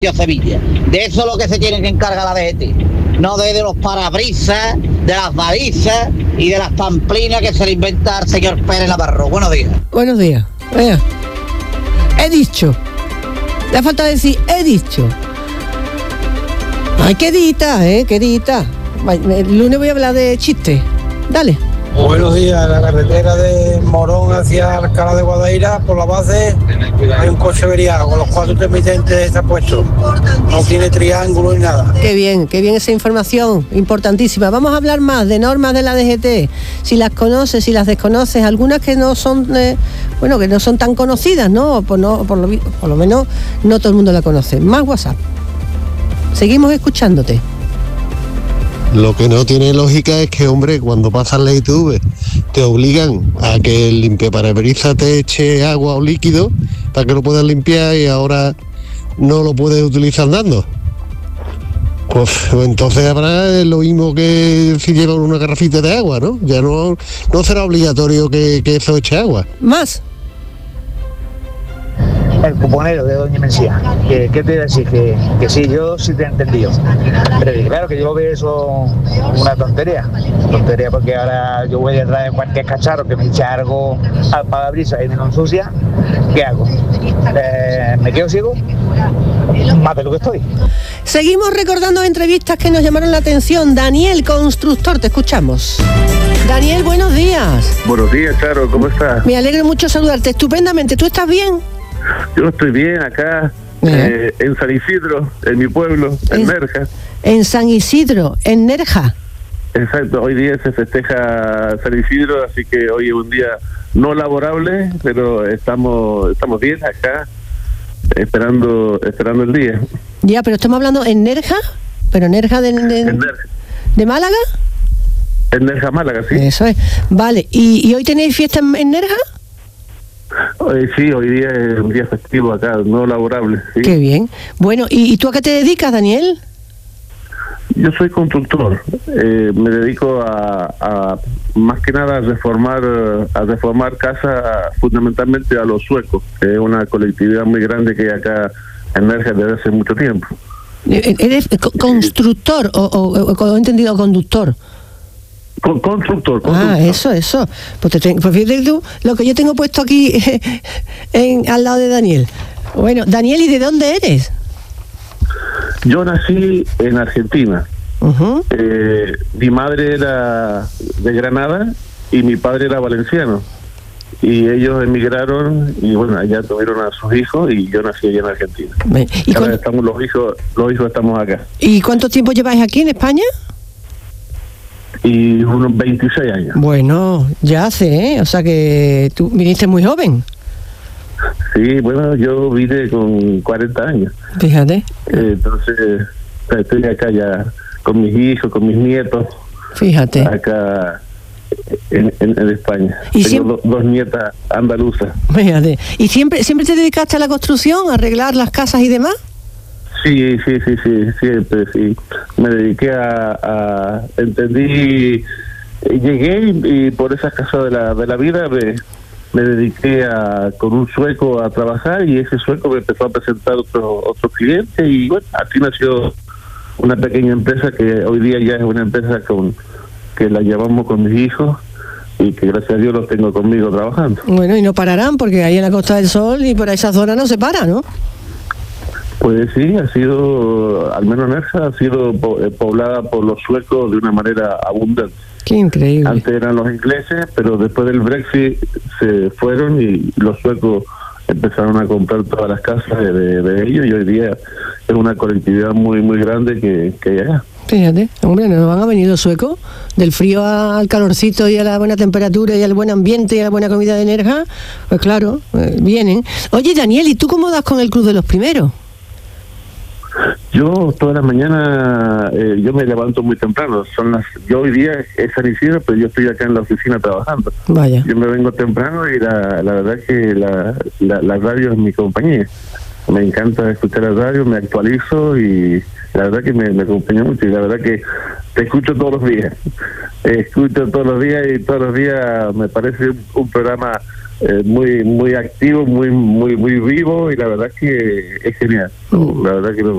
Sevilla. De eso es lo que se tiene que encargar la DGT. No de los parabrisas, de las balizas y de las pamplinas que se le inventa al señor Pérez Navarro. Buenos días. Buenos días. Vea. He dicho. Le ha faltado decir, he dicho. Ay, quedita, quedita. El lunes voy a hablar de chistes. Dale. Buenos días, en la carretera de Morón hacia Alcalá de Guadaira, por la base, hay un coche averiado con los 4 intermitentes está puesto. No tiene triángulo ni nada. Qué bien esa información, importantísima. Vamos a hablar más de normas de la DGT, si las conoces, si las desconoces, algunas que no son, que no son tan conocidas, ¿no? Por lo menos no todo el mundo la conoce. Más WhatsApp. Seguimos escuchándote. Lo que no tiene lógica es que, hombre, cuando pasas la ITV te obligan a que el limpiaparabrisas te eche agua o líquido para que lo puedas limpiar y ahora no lo puedes utilizar andando. Pues entonces habrá lo mismo que si llevan una garrafita de agua, ¿no? Ya no será obligatorio que eso eche agua. Más. El cuponero de Doña Mencía, ¿qué te iba a decir? Que sí, yo sí te he entendido. Pero claro que yo veo eso una tontería porque ahora yo voy detrás de cualquier cacharro que me eche algo al parabrisas y me lo ensucia, ¿qué hago? ¿Me quedo ciego? Más de lo que estoy. Seguimos recordando entrevistas que nos llamaron la atención. Daniel, constructor, te escuchamos. Daniel, buenos días. Buenos días, Charo, ¿cómo estás? Me alegro mucho saludarte, estupendamente. ¿Tú estás bien? Yo estoy bien acá, en San Isidro, en mi pueblo, en Nerja. En San Isidro, en Nerja. Exacto, hoy día se festeja San Isidro, así que hoy es un día no laborable, pero estamos bien acá, esperando el día. Ya, pero estamos hablando en Nerja, pero Nerja de Málaga. En Nerja, Málaga, sí. Eso es. Vale, ¿y hoy tenéis fiesta en Nerja? Sí, hoy día es un día festivo acá, no laborable. ¿Sí? Qué bien. Bueno, ¿y tú a qué te dedicas, Daniel? Yo soy constructor. Me dedico a más que nada a reformar casas, fundamentalmente a los suecos, que es una colectividad muy grande que hay acá en Nerja desde hace mucho tiempo. ¿Eres constructor o he entendido conductor? Constructor. Ah, eso. Pues fíjate tú lo que yo tengo puesto aquí al lado de Daniel. Bueno, Daniel, ¿y de dónde eres? Yo nací en Argentina. Uh-huh. Mi madre era de Granada y mi padre era valenciano. Y ellos emigraron y bueno, allá tuvieron a sus hijos y yo nací allá en Argentina. ¿Y ahora estamos los hijos estamos acá. ¿Y cuánto tiempo lleváis aquí en España? Y unos 26 años. Bueno, ya hace, o sea que tú viniste muy joven. Sí, bueno, yo vine con 40 años. Fíjate. Entonces, estoy acá ya con mis hijos, con mis nietos. Fíjate. Acá en España. ¿Y tengo dos nietas andaluzas. Fíjate. ¿Y siempre te dedicaste a la construcción, a arreglar las casas y demás? Sí, siempre, sí. Me dediqué entendí, llegué y por esas casas de la vida me dediqué con un sueco a trabajar y ese sueco me empezó a presentar otros clientes y bueno, así nació una pequeña empresa que hoy día ya es una empresa que la llevamos con mis hijos y que gracias a Dios los tengo conmigo trabajando. Bueno, y no pararán porque ahí en la Costa del Sol y por esa zona no se para, ¿no? Pues sí, ha sido, al menos Nerja, ha sido poblada por los suecos de una manera abundante. Qué increíble. Antes eran los ingleses, pero después del Brexit se fueron y los suecos empezaron a comprar todas las casas de ellos y hoy día es una colectividad muy muy grande que hay acá. Fíjate, hombre, ¿no van a venir los suecos? Del frío al calorcito y a la buena temperatura y al buen ambiente y a la buena comida de Nerja, pues claro, vienen. Oye, Daniel, ¿y tú cómo das con el Club de los Primeros? Yo toda la mañana, yo me levanto muy temprano. Yo hoy día es San Isidro, pero yo estoy acá en la oficina trabajando. Vaya. Yo me vengo temprano y la verdad que la radio es mi compañía. Me encanta escuchar la radio, me actualizo y la verdad que me acompaña mucho. Y la verdad que te escucho todos los días. Y todos los días me parece un programa muy activo, muy vivo, y la verdad es que es genial. La verdad que me